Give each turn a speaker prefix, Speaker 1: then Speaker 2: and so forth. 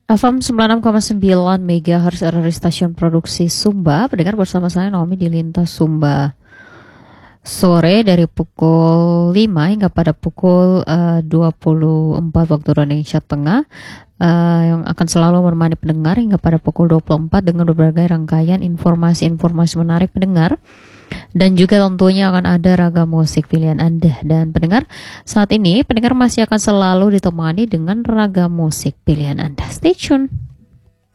Speaker 1: FM 96,9 MHz RRI Stasiun Produksi Sumba. Pendengar bersama saya Naomi di Lintas Sumba. Sore dari pukul 5 hingga pada pukul 24 waktu Indonesia Tengah, yang akan selalu menemani pendengar hingga pada pukul 24 dengan berbagai rangkaian informasi-informasi menarik pendengar. Dan juga tentunya akan ada ragam musik pilihan Anda. Dan pendengar, saat ini pendengar masih akan selalu ditemani dengan ragam musik pilihan Anda. Stay tune.